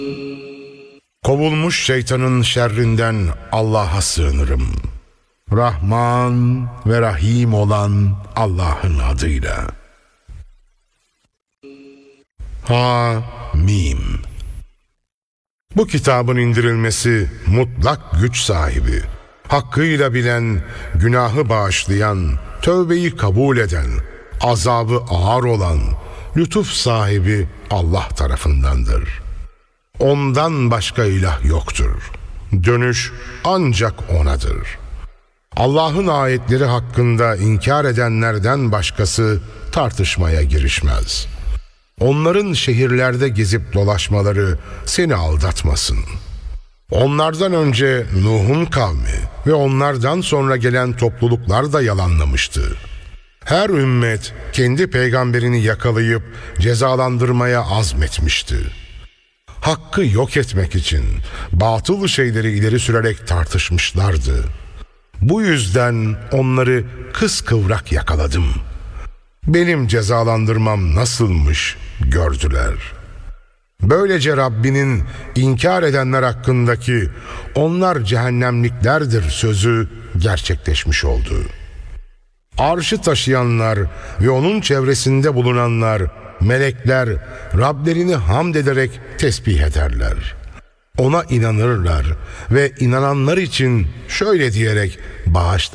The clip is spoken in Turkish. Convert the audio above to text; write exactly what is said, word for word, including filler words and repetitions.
Kovulmuş şeytanın şerrinden Allah'a sığınırım. Rahman ve Rahim olan Allah'ın adıyla. Hamim. Bu kitabın indirilmesi mutlak güç sahibi, hakkıyla bilen, günahı bağışlayan, tövbeyi kabul eden, azabı ağır olan, lütuf sahibi Allah tarafındandır. Ondan başka ilah yoktur. Dönüş ancak O'nadır. Allah'ın ayetleri hakkında inkar edenlerden başkası tartışmaya girişmez. Onların şehirlerde gezip dolaşmaları seni aldatmasın. Onlardan önce Nuh'un kavmi ve onlardan sonra gelen topluluklar da yalanlamıştı. Her ümmet kendi peygamberini yakalayıp cezalandırmaya azmetmişti. Hakkı yok etmek için batıl şeyleri ileri sürerek tartışmışlardı. Bu yüzden onları kıskıvrak yakaladım. Benim cezalandırmam nasılmış gördüler. Böylece Rabbinin inkar edenler hakkındaki onlar cehennemliklerdir sözü gerçekleşmiş oldu. Arşı taşıyanlar ve onun çevresinde bulunanlar, melekler Rablerini hamd ederek tesbih ederler. Ona inanırlar ve inananlar için şöyle diyerek bağışlar.